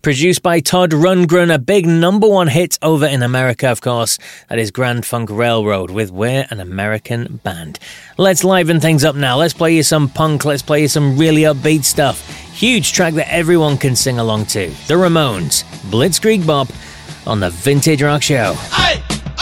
produced by Todd Rundgren, a big number one hit over in America, of course. That is Grand Funk Railroad with We're an American Band. Let's liven things up now. Let's play you some punk. Let's play you some really upbeat stuff. Huge track that everyone can sing along to. The Ramones, Blitzkrieg Bop on the Vintage Rock Show.